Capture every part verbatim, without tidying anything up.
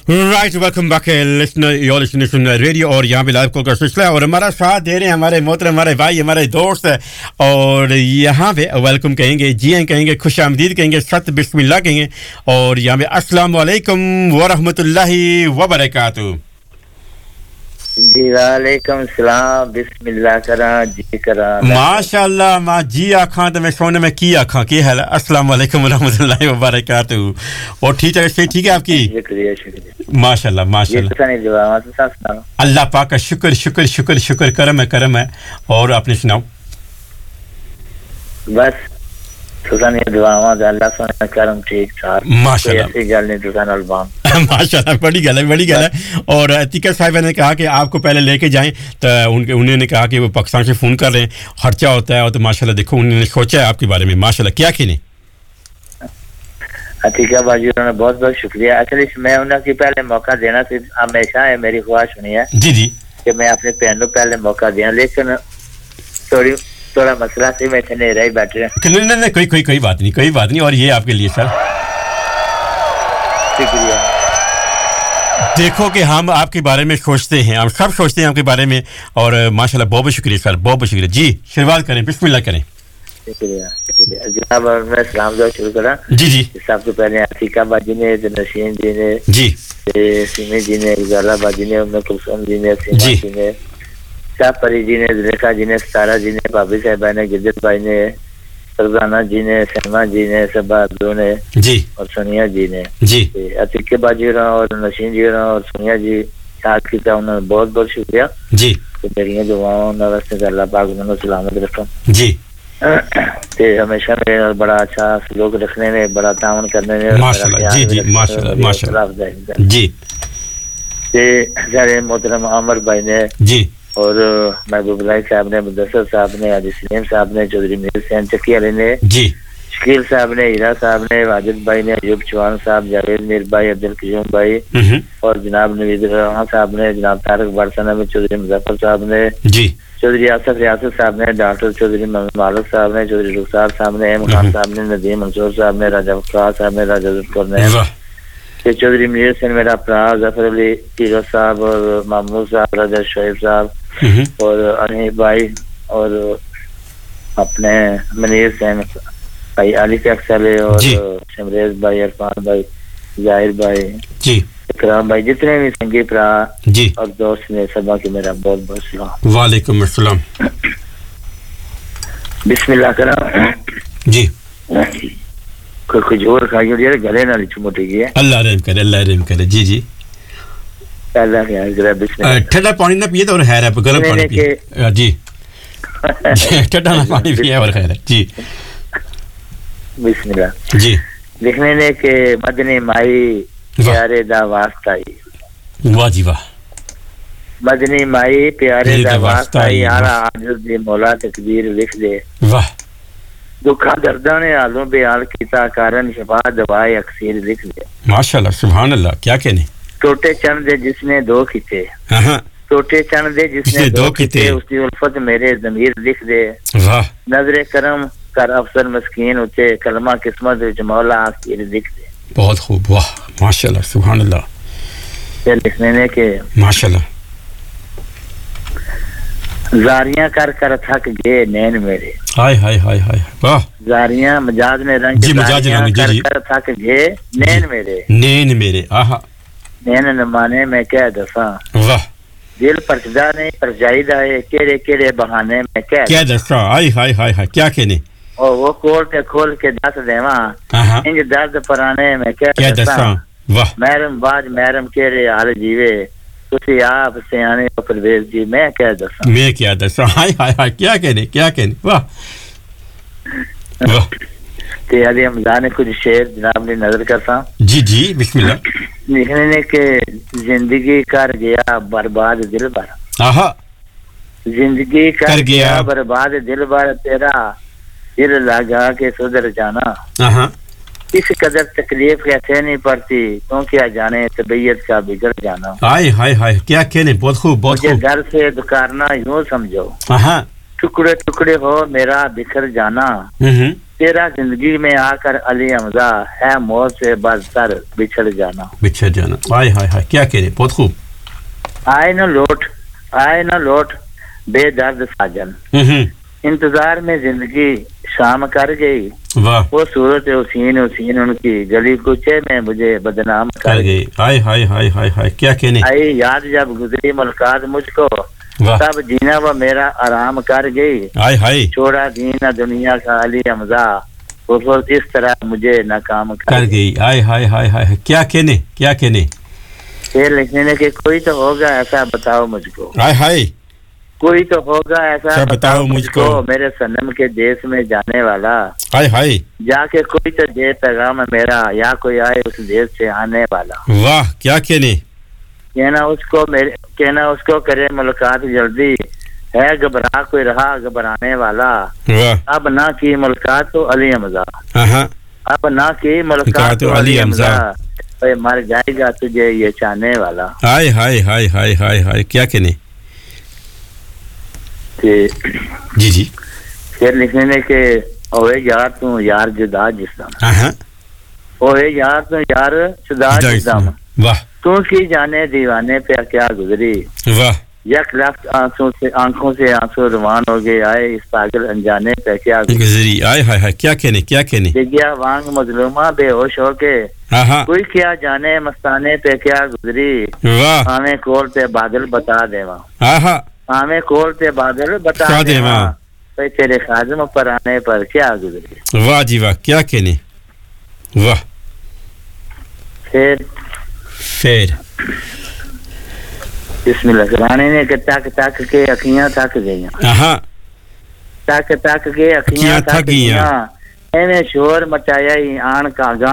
Right, welcome back, listener. You're listening to Radio और यहाँ पे लाइव कॉल का सिलसिला है और हमारा साथ दे रहे हैं हमारे मोहतरम हमारे भाई हमारे दोस्त और यहाँ पे वेलकम कहेंगे, जी आए कहेंगे, खुशामदीद कहेंगे, सत बिस्मिल्लाह कहेंगे और यहाँ पे अस्सलाम वालेकुम व रहमतुल्लाहि व बरकातहू। जी वालेकुम सलाम, बिस्मिल्लाह करा जी करा माशाअल्लाह। मां जी आखां तो मैं सोने में की आखां की हाल है। अस्सलाम वालेकुम व रहमतुल्लाहि व बरकातहू। और ठीक है, से ठीक है आपकी? शुक्रिया शुक्रिया माशाअल्लाह माशाअल्लाह। अल्लाह पाक का शुक्र शुक्र शुक्र शुक्र करम है करम है। और आपने सुनाओ? बस सुसानी दुआवां दा अल्लाह सोना करम ठीक ठाक माशाअल्लाह। ऐसी गल नहीं दुकान अलबान माशाअल्लाह, बड़ी गल है बड़ी गल है। और अतीका साहिब ने कहा कि आपको पहले लेके जाएं तो उनके उन्होंने कहा कि वो पाकिस्तान से फोन कर रहे हैं, खर्चा होता है और तो माशाअल्लाह देखो उन्होंने सोचा है आपके बारे में माशाअल्लाह। क्या कहने? अतीका बाजी उन्होंने बहुत बहुत शुक्रिया। एक्चुअली मैं उन्हें की पहले मौका देना थी, हमेशा है मेरी ख्वाहिश हुई है जी जी कि मैं अपने बहन को पहले मौका दिया, लेकिन थोड़ी थोड़ा मसला से मैं नहीं रही बैठे। नहीं नहीं नहीं कोई कोई कोई बात नहीं कोई बात नहीं। और ये आपके लिए सर शुक्रिया। देखो कि हम आपके बारे में सोचते हैं, हम सब सोचते हैं आपके बारे में और माशाल्लाह बहुत बहुत शुक्रिया सर, बहुत बहुत शुक्रिया। जी शुरुआत करें, बिस्मिल्लाह करें। शुक्रिया शुक्रिया जनाब। मैं सलाम दुआ शुरू करा जी जी। सबसे पहले अतीका बाजी ने, नशीन जी ने जी, सिमी जी ने, गुजाला बाजी ने, उम्मे कुलसुम जी ने, सीमा जी जी ने, शाह परी जी ने, जुलेखा जी ने, सतारा जी ने, भाभी साहिबा ने, गिद्दत भाई ने, फरजाना जी ने, सलमा जी ने, सबा अब्दू ने जी और सोनिया जी ने जी। अतीके बाजी और नशीन जी और सोनिया जी साथ किया, उन्होंने बहुत बहुत शुक्रिया जी। तो मेरी दुआओं वास्ते अल्लाह पाक उन्होंने सलामत रखा जी। ते हमेशा मेरे और बड़ा अच्छा सलूक रखने में, बड़ा ताउन करने में माशाल्लाह। जी जी माशाल्लाह माशाल्लाह जी। ते सारे मोहतरम आमर भाई ने जी और महबूब लाई साहब ने, मुदस्सर साहब ने, हाजी सलीम साहब ने, चौधरी मीर हुसैन चक्की वाले ने जी, शकील साहब ने, हीरा साहब ने, वाजिद भाई ने, अयूब चौहान साहब, जावेद मीर भाई, अब्दुल कयूम भाई और जनाब नवीद रहा साहब ने, जनाब तारक बरसना में, चौधरी मुजफ्फर साहब ने जी, चौधरी आसफ रियासत साहब ने, डॉक्टर चौधरी मोहम्मद मालिक साहब ने, चौधरी रुखसार साहब ने, एम खान साहब ने, नदीम मंसूर साहब ने, राजा फराज साहब ने, राजा जुल्फर ने, चौधरी मीर हुसैन मेरा भरा, जफर अली हीरो साहब और मामूद साहब, राजा शोएब साहब और अनिल भाई और अपने मनीर हुसैन भाई, आलिफ अक्सर और शमरेज भाई, इरफान भाई, जाहिर भाई जी, इकराम भाई, जितने भी संगी भरा जी और दोस्त ने सबा के मेरा बहुत बहुत सलाम। वालेकुम अस्सलाम। बिस्मिल्लाह करा जी। कोई कुछ और खाई और यार गले ना चुमोटी गया। अल्लाह रहम करे, अल्लाह रहम करे। जी जी। अल्लाह के जरा बिस्मिल्लाह। ठंडा पानी ना पिए तो और खैर है, गर्म पानी पिए जी। ठंडा पानी पिए और खैर है जी। बिस्मिल्लाह जी। लिखने ने के मदनी माई प्यारे दा वास्ता ही। वाह जी वाह। मदनी माई प्यारे दा वास्ता ही, यारा आजिज़ दी मौला तकदीर लिख दे। वाह। दुखा दर्दा ने आलों बेहाल कीता कारण शफा दवाए अक्सीर लिख दे। माशाल्लाह सुभान अल्लाह। क्या कहने? टोटे चंद दे जिसने दो खींचे, हां टोटे चंद दे जिसने दो खींचे, उसकी उल्फत मेरे ज़मीर लिख दे। वाह। नजरे करम कर अफसर मस्कीन उठे, कलमा किस्मत विच मौला आखिर लिख दे। बहुत खूब। वाह माशाल्लाह सुभान अल्लाह। ये लिखने ने के माशाल्लाह। जारियां कर कर थक गए नैन मेरे। हाय हाय हाय हाय। वाह। जारियां मजाज ने रंग जी मजाज रंग जी जी। कर थक गए नैन मेरे, नैन मेरे। आहा। नैन न माने मैं क्या दसा। वाह। दिल परचदा नहीं परजाईदा है, केड़े केड़े बहाने में क्या क्या दसा। हाय हाय हाय हाय। क्या कहने? और वो खोल के खोल के दस देवा इंज दर्द पराने में क्या क्या दसा। वाह। मैरम बाज मैरम केड़े हाल जीवे, तुसी आप सियाने हो परवेज जी, मैं क्या दसा। मैं क्या दसा। हाय हाय हाय। क्या कहने क्या कहने। वाह वाह। ते अली हमजा ने कुछ शेर जनाब ने नजर करता। जी जी बिस्मिल्लाह। लिखने ने के जिंदगी कर गया बर्बाद दिल भर। आहा। जिंदगी कर, कर गया बर्बाद दिल भर, तेरा दिल लगा के सुधर जाना। आहा। इस कदर तकलीफ कैसे नहीं पड़ती, क्यों क्या जाने तबीयत का बिगड़ जाना। हाय हाय हाय। क्या कहने। बहुत खूब बहुत खूब। मुझे घर से दुकारना यूं समझो, आहा। टुकड़े टुकड़े हो मेरा बिखर जाना, तेरा जिंदगी में आकर अली हमजा है मौत से बदतर बिछड़ जाना। बिछड़ जाना, हाय हाय हाय, क्या कह रहे, बहुत खूब। आए न लौट आए न लौट बेदर्द साजन, इंतजार में जिंदगी शाम कर गई, वाह, वो सूरत हुसैन हुसैन उनकी गली कूचे में मुझे बदनाम कर, कर गई। हाय हाय हाय हाय हाय, क्या कहने। आई याद जब गुजरी मुलाकात मुझको, तब जीना वो मेरा आराम कर गई। हाय हाय, छोड़ा दीना दुनिया का अली हमजा, वो इस तरह मुझे नाकाम कर, कर गई। हाय हाय हाय हाय, क्या कहने, क्या कहने। शेर लिखने के कोई तो होगा ऐसा बताओ मुझको। हाय हाय, कोई तो होगा ऐसा बताओ मुझको, मेरे सनम के देश में जाने वाला। हाय हाय, जाके कोई तो दे पैगाम मेरा, या कोई आए उस देश से आने वाला। वाह, क्या कहने। कहना उसको मेरे कहना उसको करे मुलाकात जल्दी, है घबरा कोई रहा घबराने वाला। वाह, अब ना की मुलाकात तो अली हमजा, अब ना की मुलाकात तो अली हमजा, मर जाएगा तुझे ये चाहने वाला। हाय हाय हाय हाय हाय हाय, क्या कहने। जी जी, शेर लिखने के ओए यार तू यार जुदा जिस्म, ओए यार तू यार जुदा जिस्म, वाह, तू की जाने दीवाने पे क्या गुजरी। वाह, यक लफ्ज आंसू से आंखों से आंसू रवान हो गए, आए इस पागल अनजाने पे क्या गुजरी। आए हाय हाय, क्या कहने, क्या कहने। दिग्या वांग मजलूमा बेहोश हो के, कोई क्या जाने मस्ताने पे क्या गुजरी। वाह, हमें कोल पे बादल बता देवा, हमें कोल पे बादल बता देवा, भाई तेरे खादम पर आने पर क्या गुजरी। वाह जी वाह, क्या कहने। वाह, फिर फिर बिस्मिल्लाह। रानी ने तक तक के अखियां थक गईयां, तक तक के अखियां थक गईयां, एने शोर मचाया ही आन कागा,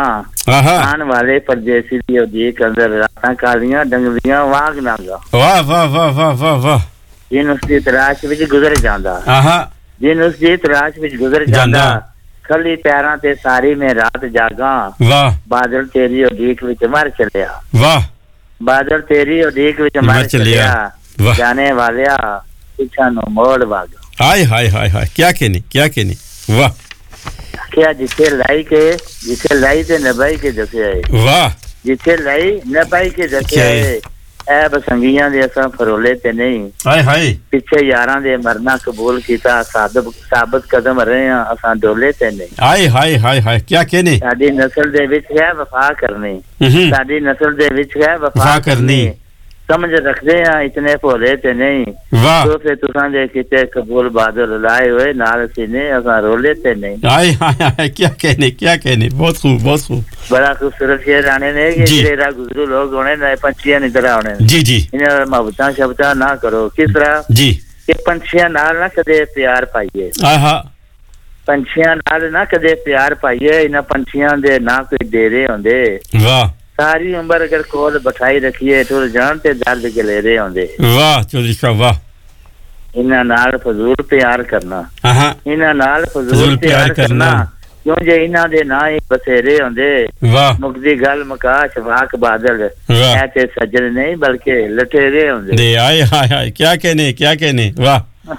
आन वाले परदेसी दी उदीक अंदर रातां कालियां डंगलियां वाग नागा। वाह वाह वाह वाह वाह वाह, जिन उसकी तलाश विच गुजर जांदा, जिन उसकी तलाश विच गुजर जांदा, खली पैरां ते सारी में रात जागा। वाह, बादल तेरी उदीक विच मर चलिया, वाह, बादल तेरी उदीक विच मर चलिया, जाने वालिया पीछा नो मोड़ वागा। हाय हाय हाय हाय, क्या कहने, क्या कहने। वाह, क्या जिसे लाई के जिसे लाई ते नबाई के जसे आए। वाह, जिसे लाई नबाई के जसे आए, ऐ बसंगियां दे असां फरोले ते नहीं। हाय हाय, पिछे यारां दे मरना कबूल कीता, सादब साबत कदम रहे हां असां डोले ते नहीं। हाय हाय हाय हाय, क्या कहने। साडी नस्ल दे विच है वफा करनी, साडी नस्ल दे विच है वफा करनी, समझ रखदे हां इतने भोले ते नहीं। वाह, तो फिर तुसां दे किते कबूल बादल लाए हुए नाल सीने असां रोले ते नहीं। हाय हाय हाय, क्या कहने, क्या कहने। बहुत खूब, बहुत खूब, बड़ा खूबसूरत शेर आने ने कि तेरा गुजरू लोग होने ना पंछियां की तरह होने। जी जी, इन्हें मोहब्बतां शब्दां ना करो। किस तरह जी, कि पंछियां नाल ना कदे प्यार पाइए, आहा, पंछियां नाल ना कदे प्यार पाइए, इन्हां पंछियां दे ना कोई डेरे होंदे। वाह, सारी उम्र अगर कोल बिठाई रखिए टुर जान ते दर्द गलेरे होंदे। वाह चौधरी साहब, वाह। इन्हां नाल फजूल प्यार करना, आहा, इन्हां नाल फजूल प्यार करना, क्यों जे इन्हां दे ना ही बसेरे होंदे। वाह, मुक्ति गल मकाश वाक बादल, ऐ ते सज्जन नहीं बल्कि लटेरे होंदे। दे आए हाय हाय, क्या कहने, क्या कहने। वाह,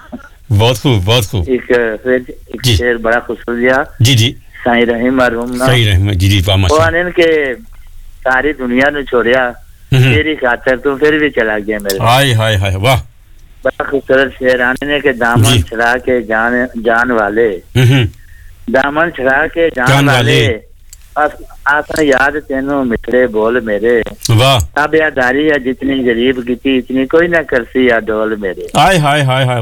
बहुत खूब, बहुत खूब। एक फिर एक शेर बड़ा खूबसूरत। जी जी, साईं रहीम मरहूम ना, सही रहीम जी जी, वो आने के सारी दुनिया ने छोड़िया तेरी खातर तू फिर भी चला गया मेरे। हाय हाय हाय, वाह, बड़ा खूबसूरत शेर। आने के दामन छड़ा के जान जान वाले, दामन छड़ा के जान, जान वाले, आसन याद तेनू मिठड़े बोल मेरे। वाह, ताबियादारी है जितनी गरीब की थी इतनी कोई ना करसी या डोल मेरे। हाय हाय हाय हाय।